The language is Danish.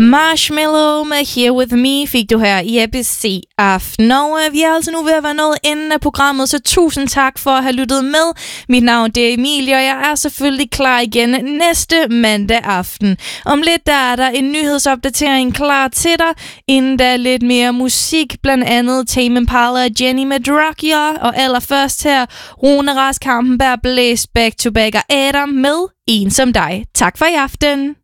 Marshmello med Here With Me fik du her i ABC Aften. Og vi er altså nu ved at være nået enden af programmet, så tusind tak for at have lyttet med. Mit navn det er Emilie, og jeg er selvfølgelig klar igen næste mandag aften. Om lidt der er der en nyhedsopdatering klar til dig. Inden der er lidt mere musik, blandt andet Tame Impala og Jenny med Drug Ya. Og allerførst her, Rune Rask Kampenberg, Blaze Back to Back og Adam med En Som Dig. Tak for i aften.